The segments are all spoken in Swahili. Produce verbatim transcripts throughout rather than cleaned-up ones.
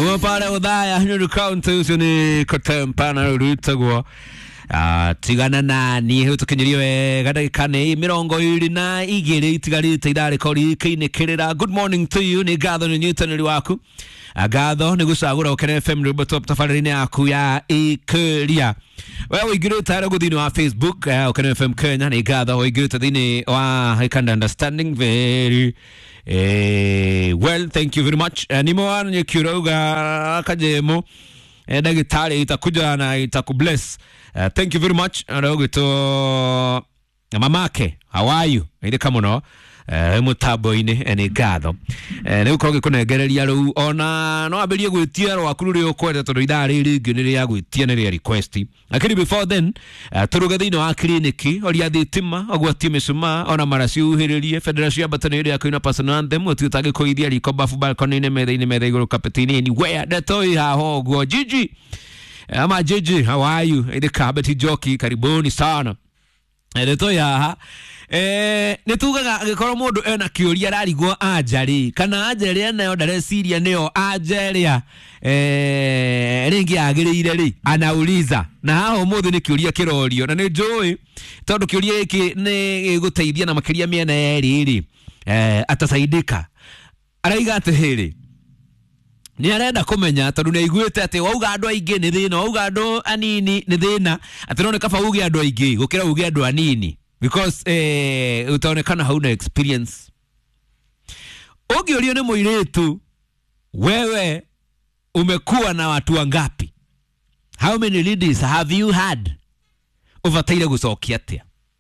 Uwa pale udaya Nyuru County ucio ni Kotempana urutagwo tigana na ni hu tukinyiriwe gadagikane mirongo iri na igiri itigarite idare kori kine kirira. Good morning to you ni gatho ni Newton waku agatho ni gusagura ukene F M rubo top tafarine yaku ya ikeria wewe igiro tara guthini wa Facebook ukene F M Kenya ni gatho igiro thini wa I can understanding very eh well thank you very much ni mwana nyekiroga kajemo dagitari itakuja na itakubless. Uh, thank you very much. Ndogo to mamake. How are you? Inde kama no. Eh mutabo ine ene gatho. Eh ne ukoge kunegereria ru ona no aberie gwitia ro akuru ri okwete to idari ri ginire ya gwitia ne request. Lakini before then uh, turuga thino wa clinic ori athitima ogwatie misuma ona marasi uhiririe federation batane ri akina personal anthem otutage koithia ri kobafu balcony ne methe ine methe iguru kapetini ni where the toy ha hogo Gigi. Ama Gigi, how are you? Ede kabeti joki, karibuni sana. Ede to ya eh netuga ngikoro mundu ena kiuria rarigwo ajari kana ajari nayo dare siria neo ajari eh ringi agirire ri anauliza na haho muthu ni kiuria kirorio na ni njui tondu kiuria iki ni guteithia na makiria miena eri ri eh atasaidika araiga atehiri ni arenda kumenya tondu ni aiguite ati wauga andu aingi ni thina wauga andu anini ni thina ati no ne kaba uge andu aingi gukira uge andu anini because eh utaonekana hauna experience. Ogiorio ni muiretu wewe umekuwa na watu wangapi? How many ladies have you had? Uvataire gucokia atia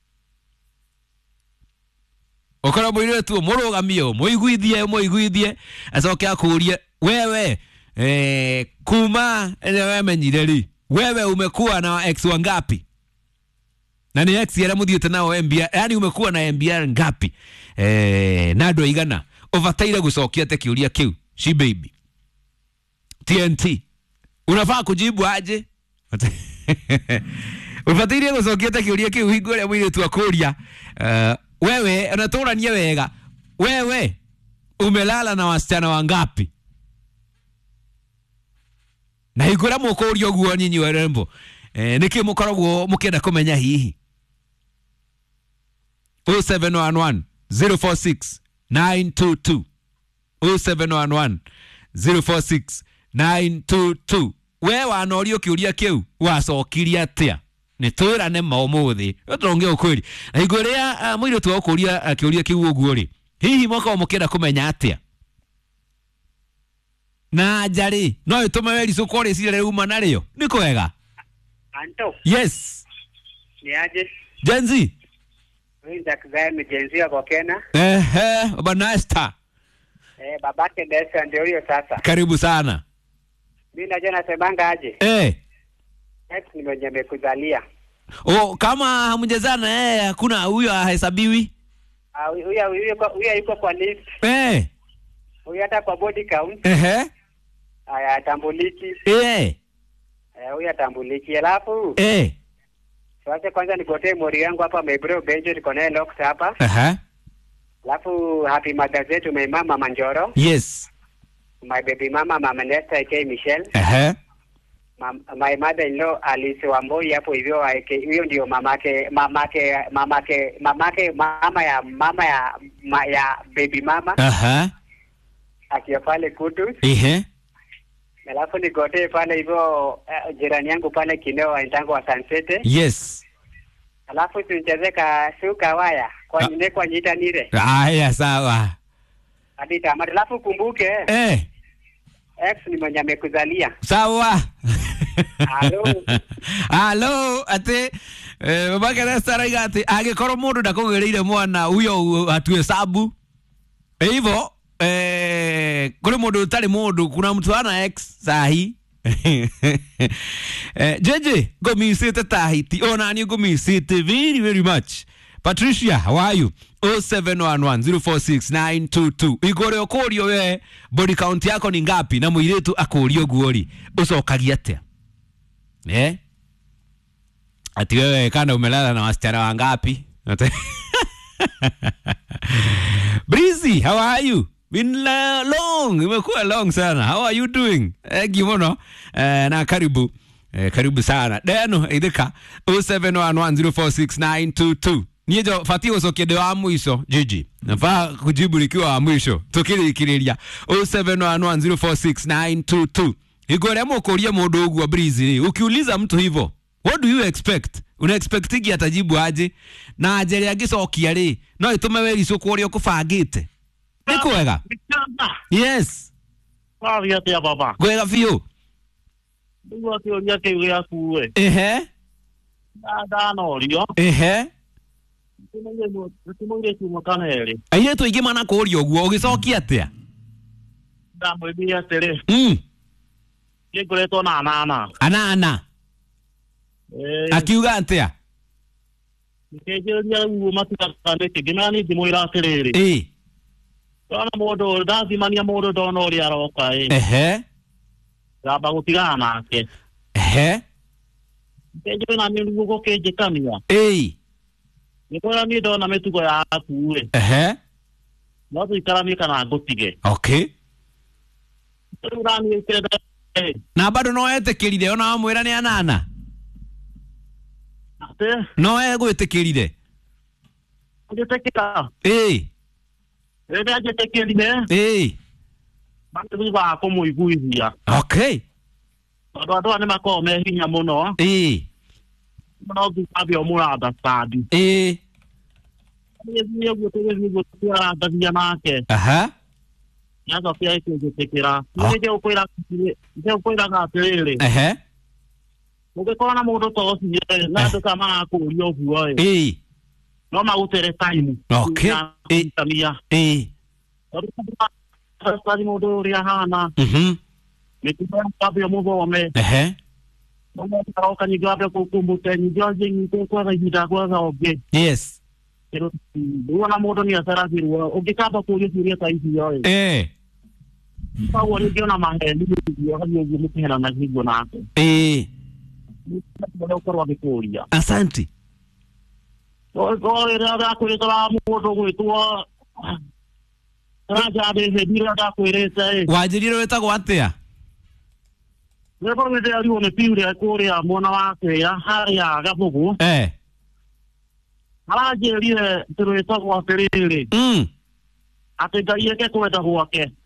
okora muiretu murugamio muiguithie muiguithie acoke akurie wewe eh kuma wewe menyire ri wewe umekuwa na ex wangapi na ni ex yara muthiete nao M B R yani umekuwa na M B R ngapi eh nado igana overtaire gucokia te kiuria kiu she baby T N T unafaa kujibu aje overtaire gucokia te kiuria kiu hingore mwire tu akuria uh, wewe unatorania wega wewe umelala na wasichana wangapi na igora mukorio guo nyinyi werembo eh niki mukoragwo mukenda kumenya hihi oh seven one one zero four six nine two two oh seven one one zero four six nine two two we wanorio kiuria kiu wacokiria atia ni twira ne maumuthi utonge ukwiri na igoria mwire tu okuria kiuria kiu uguo ri hihi mwako mukenda kumenya atia na jari no itume weri sokore sire uma nario niko wega Anto yes ni aje Genzi Winda kugani Genzi yako Kenya eh eh baba Nasta eh babake Desa ndio hiyo sasa karibu sana mimi najua nasemanga aje eh ex ni mwenye amekuzalia oh kama hamjezana eh hakuna huyo hahesabiwi ah huyo huyo huyo yuko kwa list eh huyo hata kwa body count eh eh aya tambuliki eh eh huyo tambuliki alafu eh sasa kwanza nikotee mori yangu hapa mebro benjo niko naye locked hapa aha alafu happy mother's day to my mama Manjoro yes my baby mama mama Nesta aka Michelle aha my mother-in-law Alice Wamboi hapo hivyo hiyo ndio mamake mamake mamake mamake mama ya mama ya ma, ya baby mama aha akiwa pale Kutu ehe alafu nigote pale hivyo uh, jirani yangu pale Kineo anaitwa wa Sunset yes alafu tunachezeka suka waya kwa ah. Nine kwa nyita nire haya sawa hadi tamati alafu kumbuke eh ex ni mwenye amekuzalia sawa Hello. Hello, ate eh babake Nesta raigati agikoro mundu ndakugereire mwana huyo atuhesabu hivyo eh kule mundu utali mundu kuna mtu ana ex sahi eh jeje gomisite tahiti ona ni gomisite very very much Patricia, how are you? oh seven one one zero four six nine two two igore okorio we body count yako ni ngapi na muiretu akorio guori ucokagia atia eh ati wewe kana umelala na wasichana wangapi Breezy, how are you? Been la- long, imekuwa long sana. How are you doing? Eh, Gimono, eh, na karibu. Eh, karibu sana. Deno, idika, oh seven one one zero four six nine two two. Niyejo, fati usokie de wa mwisho, Gigi. Nafaa kujibu likiwa wa mwisho. Tukiri ikiriria. oh seven one one zero four six nine two two. Igore mo koria modogu wa Breezy. Ukiuliza mtu hivyo, what do you expect? Una expectigi atajibu aje? Na ajeri agicokia ri, no itume weriso kuria kubangite. Ni kwega? Yes. Sabi atia baba. Kwega fiu. Ndugu akioria kiuria kuwe. Ehe. Da da no rio. Ehe. Tumunge mo, tumunge tu kanere. Aye tu igima na kuria oguo ugicokia atia? Da mwibia tere. Mm. Kigureto na nana. Ana ana. Eh. Akiuga atia? Kejeria uwo matika kane kigimani dimoira tere. Eh. Kana modo dazi mania modo dono ria roka eh. Ehe. Gaba gutigana nake. Ehe. Kejeria na mindu go keje kamia. Eh. Nikora ni dona metugo ya kuwe. Ehe. No tukara mi kana gutige. Okay. Turani keda. Na bado no etekirire ona amwira ni anana. Ate. No egwitikirire. Kujetekeka. Eh. Ebe ajetekirire. Eh. Bantu ba ko muiguithia. Okay. Ado ado ne makome hinya muno. Eh. No gusabio murada sabi. Eh. Ni yo gote ni gote ara davia nake. Aha. Yazo pia iko jetekera. Ni je ukoira je ukoira ga tere. Ehe. Uge kona mudo to si na to kama ko yo buo. Eh. No ma utere time. Okay. Eh. Tamia. Eh. Sari mudo ria hana. Mhm. Ni kuba sabio mudo me. Ehe. No ma ka ni gabe ko kumbuke ni joje ni ko kwa hida kwa ga oge. Yes. Pero una modo ni asara dirwa o que capa ko yo diria tai yo Eh. pa wori que na manga ni yo ha yo ni pera na higo na ko Eh. no ko wa Victoria Asante. o o era da ko to la modo ko to raja be he dira da ko re sai Wajiriro wetagwo atia? ne por me de ali one piure ko re a mona wa ke ya ha ya ga bugu Eh. ala je ri te ro to ko tere Mm. ate ga ye ke ko ta ho ke